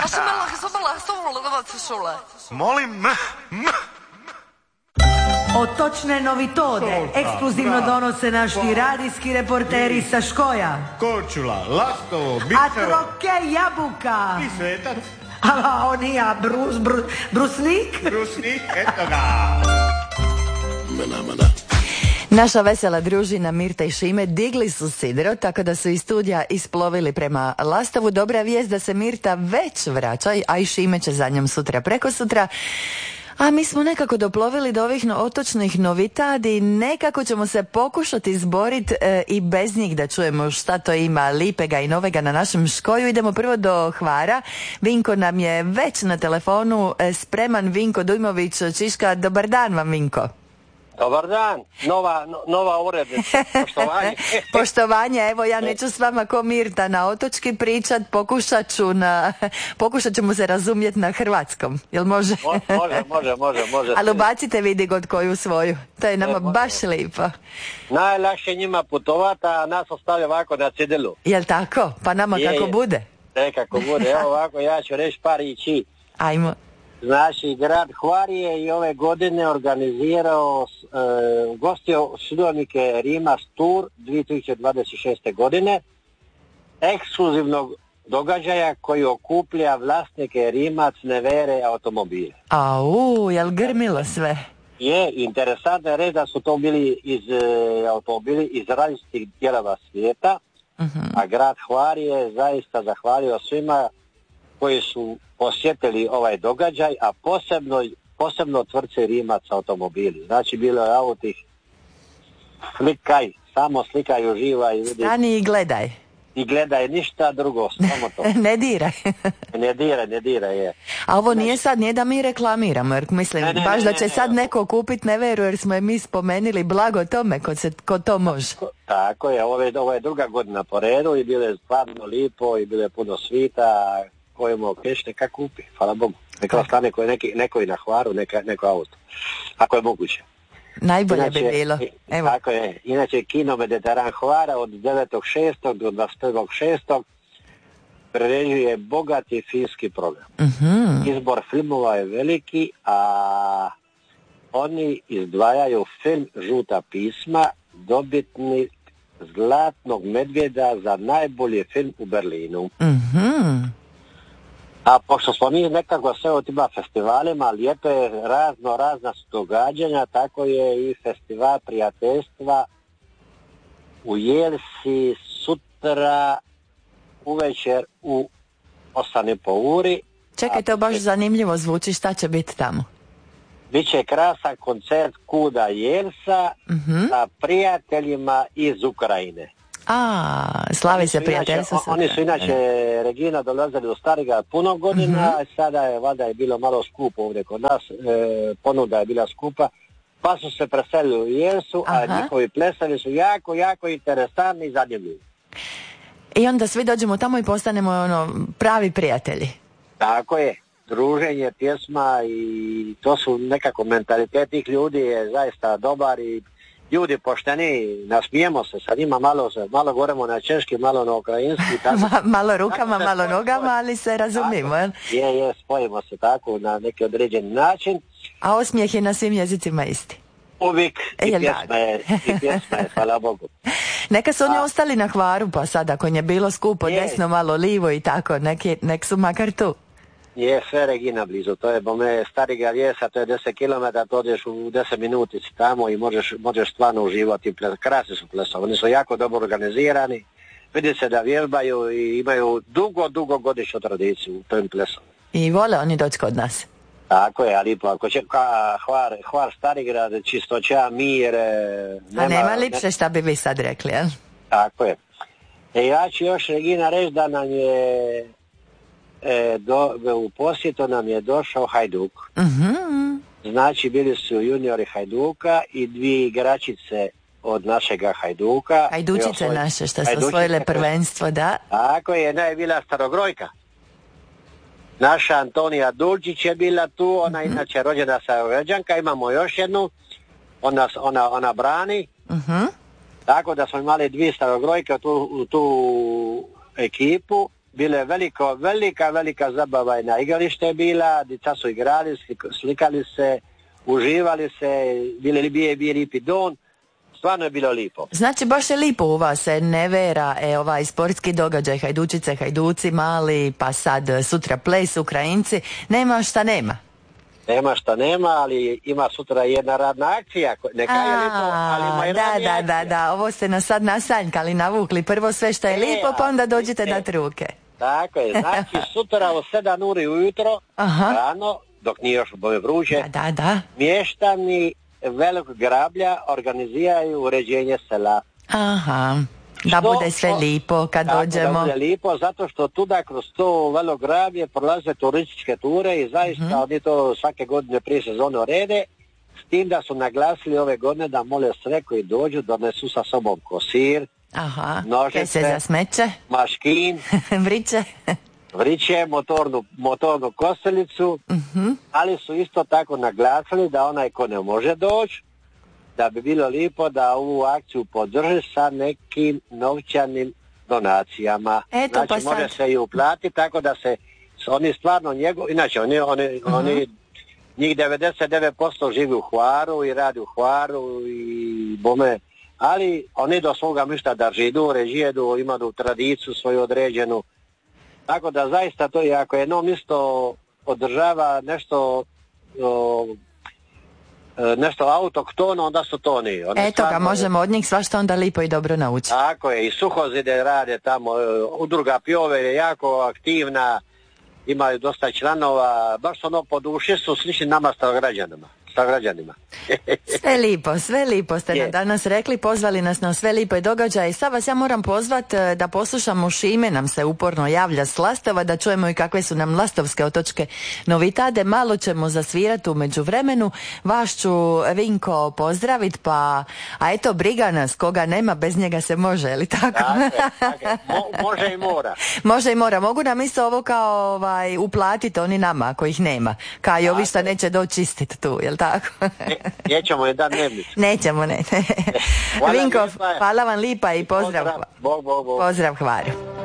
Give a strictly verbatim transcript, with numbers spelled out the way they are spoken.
Molim, m, m. Otočne novitode ekskluzivno donose naši radijski reporteri sa Škoja. Korčula, Lastovo, A Bicevo troke jabuka. i Svetac. A on i ja, brus, brus, brusnik. Brusnik, eto ga. Naša vesela družina Mirta i Šime digli su sidro, tako da su iz studija isplovili prema Lastovu. Dobra vijest da se Mirta već vraća, a i Šime će za njom sutra, preko sutra. A mi smo nekako doplovili do ovih no, otočnih novitadi, nekako ćemo se pokušati izboriti e, i bez njih da čujemo šta to ima lipega i novega na našem Škoju. Idemo prvo do Hvara. Vinko nam je već na telefonu e, spreman. Vinko Dujmović Čiška, dobar dan vam, Vinko. Dobar dan, nova, no, nova urednica, poštovanje. Poštovanje, evo ja neću s vama ko Mirta na otočki pričat, pokušat ću na, pokušat ćemo se razumjeti na hrvatskom, jel može? Mo, može, može, može, može. Ali ubacite vidi god koju svoju, to je nama e, baš lijepo. Najlakše njima putovati, a nas ostavi ovako na cedilu. Jel tako? Pa nama je, kako je. bude? E, kako bude, evo ovako ja ću reći par riječi. Ajmo. Znači, grad Hvar je i ove godine organizirao, e, ugostio sudionike Rimac Tour dvije tisuće dvadeset šeste. godine, ekskluzivnog događaja koji okuplja vlasnike Rimac Nevere automobile. Au, jel grmilo sve? Je, interesantno je reći da su to bili iz, e, automobili iz različitih dijelova svijeta, uh-huh. a grad Hvar je zaista zahvalio svima koji su posjetili ovaj događaj, a posebno, posebno tvrtce Rimac automobili. Znači, bilo je autih slikaj, samo slikaj, uživaj. Stani i gledaj. I gledaj, ništa drugo, samo to. ne diraj. ne diraj, ne diraj, je. A ovo nije sad, nije da mi reklamiramo, jer mislim, ne, ne, baš ne, da će ne, sad ne, neko kupit Neveru, jer smo je mi spomenili, blago tome, ko, se, ko to može. Tako, tako je, ovo je, ovo je druga godina po redu i bilo je stvarno lipo i bilo je puno svita, kojemu keš neka kupi, hvala Bogu. Neka ostane neki, neko i na Hvaru, neka, neko auto. Ako je moguće. Najbolje inače, bi bilo. Evo. Tako je. Inače, Kino Mediteran Hvara od devetog šestog do dvadeset prvog šestog priređuje bogati filmski program. Uh-huh. Izbor filmova je veliki, a oni izdvajaju film Žuta pisma, dobitni Zlatnog medvjeda za najbolji film u Berlinu. Uh-huh. A pošto smo mi nekako sve o tima festivalima, lijepe razno razna su događanja, tako je i festival prijateljstva u Jelsi sutra uvečer u osam i po uri. Čekaj, to baš zanimljivo zvuči, šta će biti tamo? Biće krasan koncert Kuda Jelsa uh-huh. sa prijateljima iz Ukrajine. A, slavi se prijateljstvo. Oni su inače, Regina, dolazili do Stariga puno godina, uh-huh. sada je, valjda je bilo malo skupo ovdje kod nas, e, ponuda je bila skupa, pa su se preselili u Jelsu, a njihovi plesovi su jako, jako interesantni i zanimljivi. I onda svi dođemo tamo i postanemo ono, pravi prijatelji. Tako je, druženje, pjesma i to su nekako mentalitet tih ljudi je zaista dobar i ljudi pošteni, nasmijemo se sa njima, malo, se, malo govorimo na češki, malo na ukrajinski. Tako, Ma, malo rukama, tako malo nogama, ali se razumimo. Tako, je, je, spojimo se tako na neki određeni način. A osmijeh je na svim jezicima isti. Uvijek, e, i pjesma je, i pjesma je, hvala Bogu. Neka su oni A, ostali na Hvaru, pa sad ako je bilo skupo, je. desno, malo livo i tako, neki, nek su makar tu. Je, sve Regina blizu, to je bome Stariga Ljesa, to je deset kilometara, to odeš u deset minuti tamo i možeš, možeš stvarno uživati, krasni su plesovi, oni su jako dobro organizirani, vidi se da vježbaju i imaju dugo, dugo godišnju tradiciju u tom plesu. I vole oni doći kod nas. Tako je, ali ako će ka, Hvar, Hvar Starigrad, čistoća, mir, nema... A nema lipše šta bi vi sad rekli, jel? Tako je. E, ja ću još, Regina, reći da nam je E, do, u posjetu nam je došao Hajduk. Uh-huh. Znači bili su juniori Hajduka i dvije igračice od našega Hajduka. Hajdučice osvoj... naše što su osvojile prvenstvo, da. Tako je, jedna je bila Starogrojka. Naša Antonija Dulčić je bila tu, ona uh-huh. inače rođena Starograđanka, imamo još jednu, ona, ona, ona brani. Uh-huh. Tako da smo imali dvije Starogrojke u tu, u tu ekipu. bile veliko, velika, velika zabava i na igralište bila, djeca su igrali, slikali se, uživali se, bili bi bi lipi don, stvarno je bilo lipo. Znači baš je lipo u vas, e, nevera, e, ovaj sportski događaj, hajdučice, hajduci, mali, pa sad sutra ples, Ukrajinci, nema šta nema. Nema šta nema, ali ima sutra jedna radna akcija, neka je lipo, ali ima i da, radna da, akcija. da, da, ovo ste nas sad nasanjkali, navukli, prvo sve što je E, lipo, pa onda a, dođete vidite. dati ruke. Tako je, znači sutra u sedam uri ujutro, Aha. rano, dok nije još boje vruće, Da, da, da. mještani Velikog Grablja organiziraju uređenje sela. Aha, da Što- bude sve lipo kad Tako dođemo. Da bude lipo, zato što tuda kroz to Veliko Grablje prolaze turističke ture i zaista Mhm. oni to svake godine prije sezone urede, s tim da su naglasili ove godine da mole sve koji dođu donesu sa sobom kosir, Aha, nožice. kese za smeće, maškin, vriće. vriće, motornu, motornu kosilicu, Mhm. ali su isto tako naglasili da onaj ko ne može doći, da bi bilo lipo da ovu akciju podrži sa nekim novčanim donacijama. Eto, znači pa sad- može se i uplatiti tako da se oni stvarno njegov, inače oni, oni, Mhm. oni njih devedeset devet posto živi u Hvaru i radi u Hvaru i bome, ali oni do svoga mišta drži, idu, režijedu, imaju tradiciju svoju određenu. Tako da zaista to je, ako jedno mjesto održava nešto o, e, nešto autoktono, onda su to oni. Oni Eto ga, stvarno- možemo od njih svašta onda lipo i dobro naučiti. Tako je, i Suhozide rade tamo, e, udruga Pjove je jako aktivna, imaju dosta članova, baš ono po duši su slični nama sa građanima. Sa građanima. Sve lipo, sve lipo ste Je. nam danas rekli, pozvali nas na sve lipo i događaje. Sad vas ja moram pozvat e, da poslušamo Šime, nam se uporno javlja s Lastova, da čujemo i kakve su nam lastovske otočke novitade. Malo ćemo zasvirati u međuvremenu. Vas ću, Vinko, pozdravit, pa, a eto, briga nas, koga nema, bez njega se može, je li tako? Tako je, tako je. Mo- može i mora. Može i mora. Mogu nam isto ovo kao ovaj, uplatiti oni nama, ako ih nema. Kao i ovi što neće doći čistiti tu, jel tako? Nećemo je dan dnevnicu. Nećemo, ne. Hvala Vinko, lijepa. hvala vam lipa i pozdrav. Pozdrav. Bog, bog, bog. Pozdrav Hvaru.